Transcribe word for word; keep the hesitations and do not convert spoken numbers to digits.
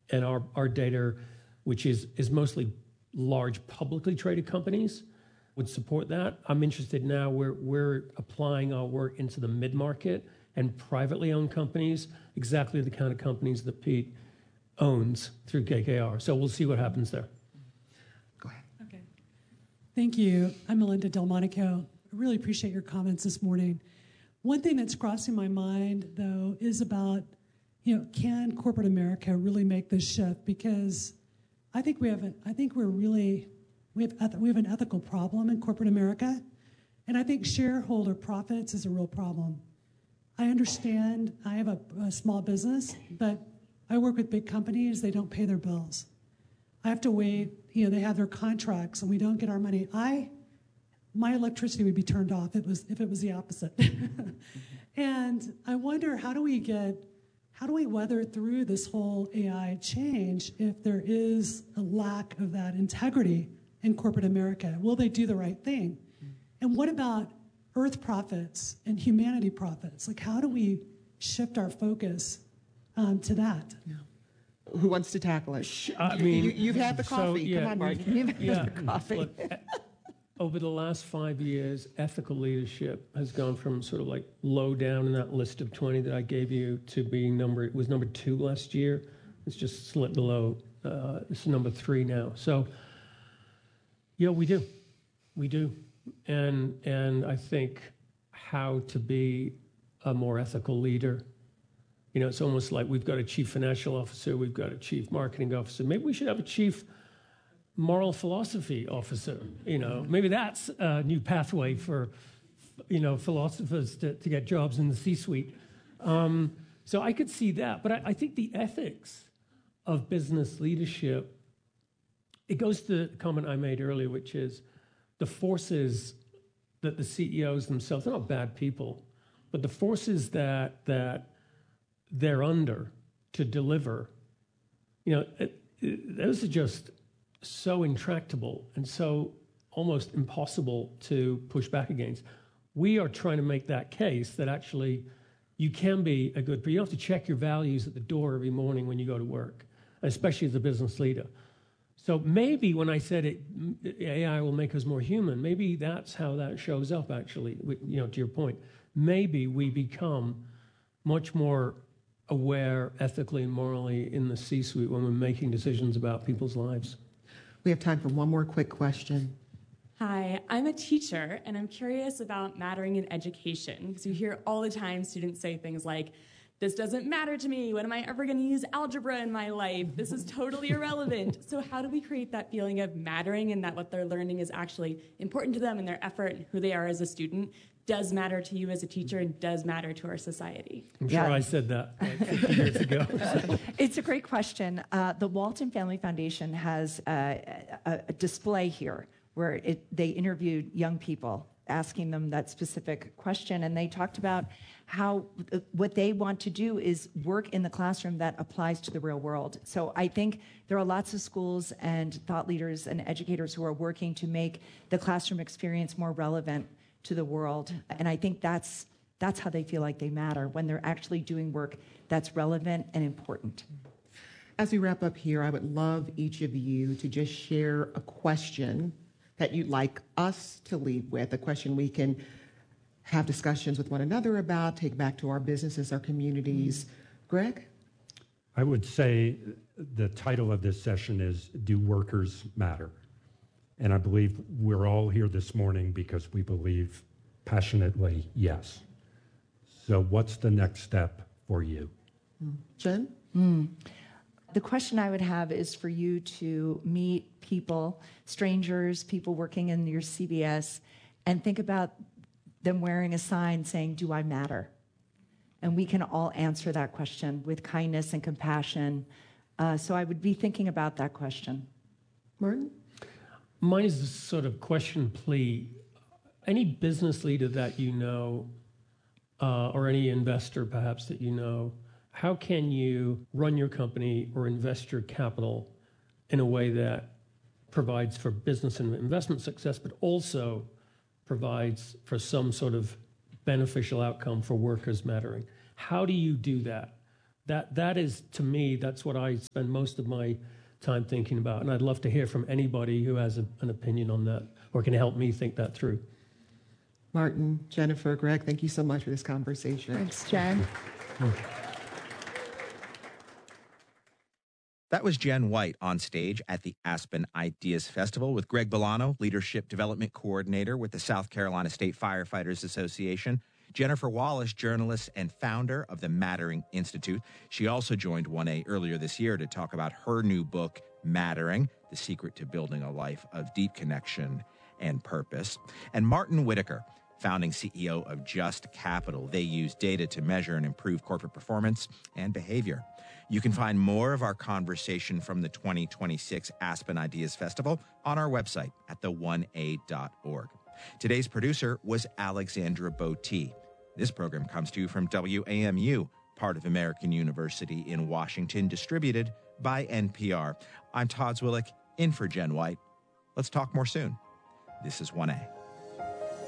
and our, our data, which is, is mostly large publicly traded companies, would support that. I'm interested now, we're, we're applying our work into the mid-market and privately owned companies, exactly the kind of companies that Pete owns through K K R. So we'll see what happens there. Go ahead. Okay. Thank you. I'm Melinda Delmonico. I really appreciate your comments this morning. One thing that's crossing my mind, though, is about, you know, can corporate America really make this shift? Because I think we have, an, I think we're really, we have, we have an ethical problem in corporate America, and I think shareholder profits is a real problem. I understand I have a, a small business, but I work with big companies. They don't pay their bills. I have to wait. You know, they have their contracts, and we don't get our money. I, my electricity would be turned off if it was if it was the opposite. And I wonder, how do we get, how do we weather through this whole A I change if there is a lack of that integrity in corporate America? Will they do the right thing? And what about Earth profits and humanity profits? Like, how do we shift our focus um, to that? Yeah. Who wants to tackle it? I mean, you, you've had the coffee. So, yeah, Come on, Martin. You've had yeah, the coffee. Look, over the last five years, ethical leadership has gone from sort of like low down in that list of twenty that I gave you to being number, it was number two last year. It's just slipped below. Uh, it's number three now. So, yeah, we do. We do. And, and I think how to be a more ethical leader. You know, it's almost like we've got a chief financial officer, we've got a chief marketing officer. Maybe we should have a chief moral philosophy officer. You know, maybe that's a new pathway for, you know, philosophers to, to get jobs in the C-suite. Um, so I could see that. But I, I think the ethics of business leadership, it goes to the comment I made earlier, which is the forces that the C E Os themselves, they're not bad people, but the forces that that they're under to deliver, you know, it, it, those are just so intractable and so almost impossible to push back against. We are trying to make that case that actually you can be a good, but you don't have to check your values at the door every morning when you go to work, especially as a business leader. So maybe when I said it, A I will make us more human, maybe that's how that shows up actually, you know, to your point. Maybe we become much more aware ethically and morally in the C-suite when we're making decisions about people's lives. We have time for one more quick question. Hi, I'm a teacher, and I'm curious about mattering in education, because you hear all the time students say things like, this doesn't matter to me. When am I ever going to use algebra in my life? This is totally irrelevant. So how do we create that feeling of mattering and that what they're learning is actually important to them and their effort and who they are as a student does matter to you as a teacher and does matter to our society? I'm sure Yeah. I said that like fifty years ago. It's a great question. Uh, the Walton Family Foundation has uh, a, a display here where it, they interviewed young people, asking them that specific question, and they talked about how uh, what they want to do is work in the classroom that applies to the real world. So I think there are lots of schools and thought leaders and educators who are working to make the classroom experience more relevant to the world, and I think that's that's how they feel like they matter, when they're actually doing work that's relevant and important. As we wrap up here, I would love each of you to just share a question that you'd like us to leave with, a question we can have discussions with one another about, take back to our businesses, our communities. Greg? I would say the title of this session is, Do Workers Matter? And I believe we're all here this morning because we believe passionately, yes. So what's the next step for you? Jen? Mm. The question I would have is for you to meet people, strangers, people working in your C B S, and think about them wearing a sign saying, do I matter? And we can all answer that question with kindness and compassion. Uh, so I would be thinking about that question. Martin? Mine is a sort of question plea. Any business leader that you know, uh, or any investor perhaps that you know, how can you run your company or invest your capital in a way that provides for business and investment success, but also provides for some sort of beneficial outcome for workers mattering? How do you do that? That that is, to me, that's what I spend most of my time thinking about. And I'd love to hear from anybody who has a, an opinion on that or can help me think that through. Martin, Jennifer, Greg, thank you so much for this conversation. Thanks, Jen. That was Jen White on stage at the Aspen Ideas Festival with Greg Bolano, Leadership Development Coordinator with the South Carolina State Firefighters Association, Jennifer Wallace, journalist and founder of the Mattering Institute. She also joined one A earlier this year to talk about her new book, Mattering, The Secret to Building a Life of Deep Connection and Purpose. And Martin Whitaker, founding C E O of Just Capital. They use data to measure and improve corporate performance and behavior. You can find more of our conversation from the twenty twenty-six Aspen Ideas Festival on our website at the one A dot org. Today's producer was Alexandra Botti. This program comes to you from W A M U, part of American University in Washington, distributed by N P R. I'm Todd Zwillich, in for Jen White. Let's talk more soon. This is one A.